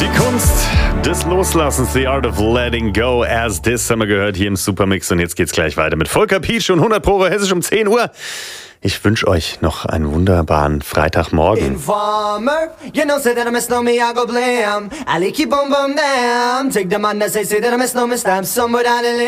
Kunst des Loslassens, The Art of Letting Go, As This haben wir gehört hier im Supermix. Und jetzt geht's gleich weiter mit Volker Pietsch und 100 Pro Hessisch um 10 Uhr. Ich wünsche euch noch einen wunderbaren Freitagmorgen. Informer, you know, say that I miss no me, I go blam. I keep on bum bam. Take the man that say that I miss no me, stab somewhere down the lane.